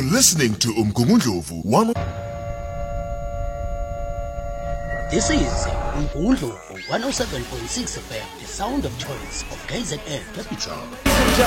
listening to Umgungundlovu. This is Umgungundlovu 107.6 FM, the sound of choice of KZN Capital.